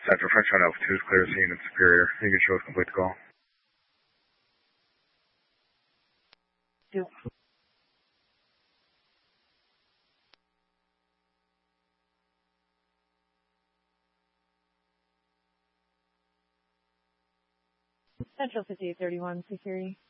Central French on Alpha 2 is clear scene and Superior. You can show us complete the call. Yep. Central 5831, security.